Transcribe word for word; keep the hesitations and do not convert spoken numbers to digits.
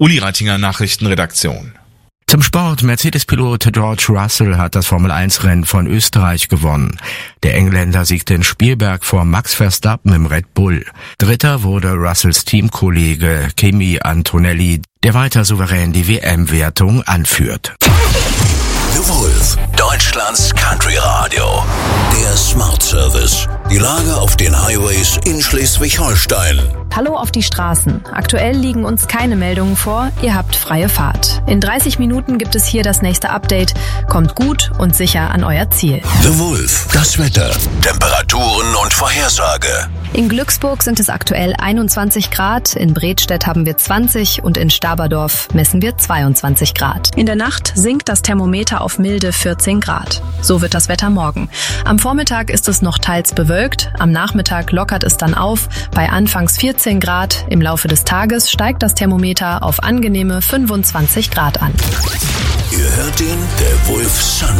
Uli Reitinger, Nachrichtenredaktion. Zum Sport. Mercedes-Pilot George Russell hat das Formel eins Rennen von Österreich gewonnen. Der Engländer siegte in Spielberg vor Max Verstappen im Red Bull. Dritter wurde Russells Teamkollege Kimi Antonelli, der weiter souverän die W M-Wertung anführt. The Wolf, Deutschlands Country Radio. Der Smart Service. Die Lage auf den Highways in Schleswig-Holstein. Hallo auf die Straßen. Aktuell liegen uns keine Meldungen vor. Ihr habt freie Fahrt. In dreißig Minuten gibt es hier das nächste Update. Kommt gut und sicher an euer Ziel. The Wolf, das Wetter, Temperaturen und Vorhersage. In Glücksburg sind es aktuell einundzwanzig Grad, in Bredstedt haben wir zwanzig und in Staberdorf messen wir zweiundzwanzig Grad. In der Nacht sinkt das Thermometer auf milde vierzehn Grad. So wird das Wetter morgen. Am Vormittag ist es noch teils bewölkt, am Nachmittag lockert es dann auf, bei anfangs vierzehn Grad. Im Laufe des Tages steigt das Thermometer auf angenehme fünfundzwanzig Grad an. Ihr hört den The Wolf Sun